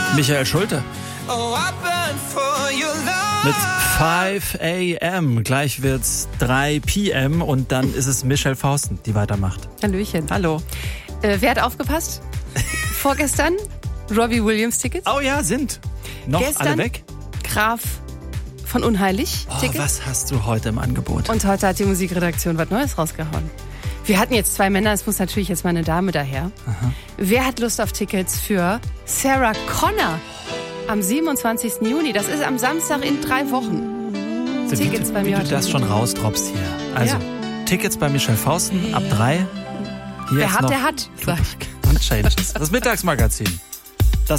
Michael Schulte. Mit 5 a.m. Gleich wird's 3 p.m. und dann ist es Michelle Fausten, die weitermacht. Hallöchen. Hallo. Wer hat aufgepasst? Vorgestern Robbie Williams Tickets. Oh ja, sind. Noch Gestern alle weg? Graf von Unheilig Tickets. Was hast du heute im Angebot? Und heute hat die Musikredaktion was Neues rausgehauen. Wir hatten jetzt 2 Männer, es muss natürlich jetzt mal eine Dame daher. Aha. Wer hat Lust auf Tickets für Sarah Connor am 27. Juni? Das ist am Samstag in 3 Wochen. Tickets bei mir wie du heute. das schon rausdroppst hier. Also, Tickets bei Michelle Fausten ab 3. Hier Wer ist hat, noch der hat. Club und Changes. Das Mittagsmagazin.